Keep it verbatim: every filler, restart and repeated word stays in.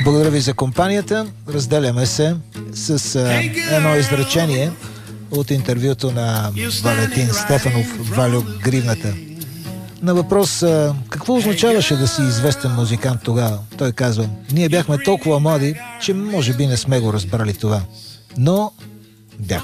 Благодаря ви за компанията. Разделяме се с а, едно изречение от интервюто на Валентин Стефанов, Валю Гривната. На въпрос а, какво означаваше да си известен музикант тогава, той казва: ние бяхме толкова млади, че може би не сме го разбрали това. Но бяхме.